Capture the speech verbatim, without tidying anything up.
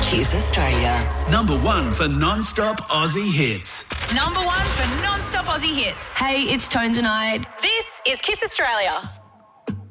Kiss Australia. Number one for non-stop Aussie hits. Number one for non-stop Aussie hits. Hey, it's Tones and I. This is Kiss Australia.